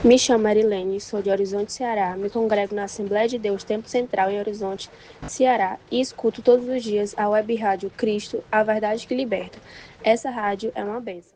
Me chamo Marilene, sou de Horizonte, Ceará. Me congrego na Assembleia de Deus Tempo Central em Horizonte, Ceará, e escuto todos os dias a web rádio Cristo, a verdade que liberta. Essa rádio é uma bênção.